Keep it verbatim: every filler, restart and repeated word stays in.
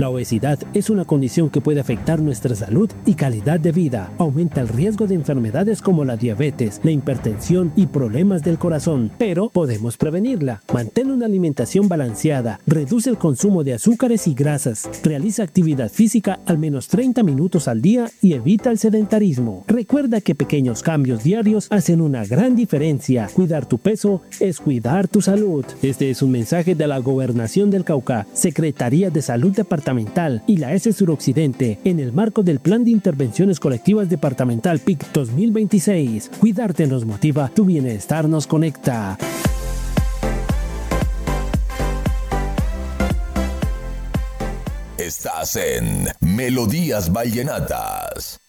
La obesidad es una condición que puede afectar nuestra salud y calidad de vida. Aumenta el riesgo de enfermedades como la diabetes, la hipertensión y problemas del corazón, pero podemos prevenirla. Mantén una alimentación balanceada, reduce el consumo de azúcares y grasas, realiza actividad física al menos treinta minutos al día y evita el sedentarismo. Recuerda que pequeños cambios diarios hacen una gran diferencia. Cuidar tu peso es cuidar tu salud. Este es un mensaje de la Gobernación del Cauca, Secretaría de Salud Departamental y la E S E Suroccidente en el marco del Plan de Intervenciones Colectivas Departamental P I C dos mil veintiséis. Cuidarte nos motiva, tu bienestar nos conecta. Estás en Melodías Vallenatas.